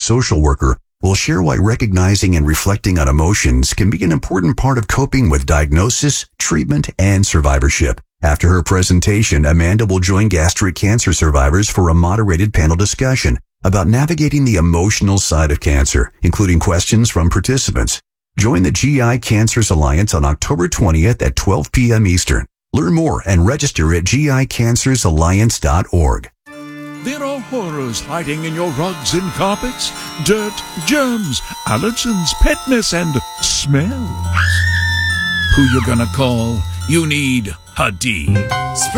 social worker, will share why recognizing and reflecting on emotions can be an important part of coping with diagnosis, treatment, and survivorship. After her presentation, Amanda will join gastric cancer survivors for a moderated panel discussion about navigating the emotional side of cancer, including questions from participants. Join the GI Cancers Alliance on October 20th at 12 p.m. Eastern. Learn more and register at gicancersalliance.org. There are horrors hiding in your rugs and carpets, dirt, germs, allergens, petness, and smells. Who you gonna call? You need Hadid.